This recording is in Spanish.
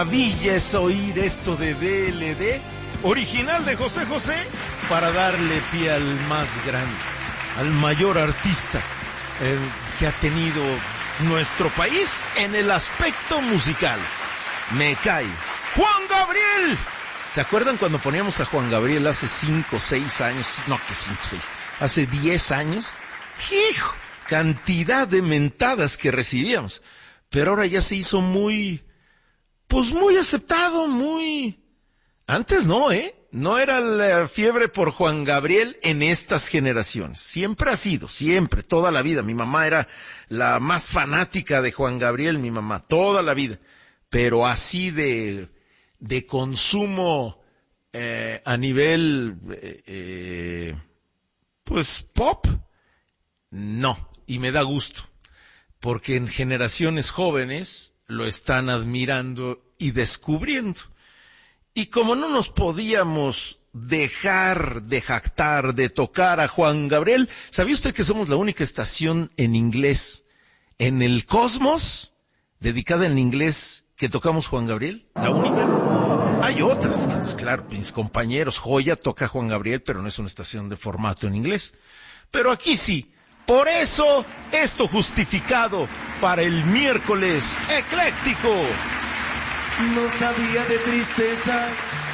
Maravilla es oír esto de DLD, original de José José, para darle pie al más grande, al mayor artista que ha tenido nuestro país en el aspecto musical. Me cae Juan Gabriel. ¿Se acuerdan cuando poníamos a Juan Gabriel hace 5, 6 años? No, que 5, 6. Hace 10 años. ¡Hijo! Cantidad de mentadas que recibíamos. Pero ahora ya se hizo muy aceptado, Antes no, No era la fiebre por Juan Gabriel en estas generaciones. Siempre ha sido, siempre, toda la vida. Mi mamá era la más fanática de Juan Gabriel, mi mamá, toda la vida. Pero así de consumo a nivel, pop, no. Y me da gusto, porque en generaciones jóvenes lo están admirando y descubriendo. Y como no nos podíamos dejar de jactar, de tocar a Juan Gabriel, ¿sabía usted que somos la única estación en inglés en el cosmos dedicada en inglés que tocamos Juan Gabriel? ¿La única? Hay otras, claro, mis compañeros, Joya toca Juan Gabriel, pero no es una estación de formato en inglés. Pero aquí sí. Por eso, esto justificado para el miércoles ecléctico. No sabía de tristeza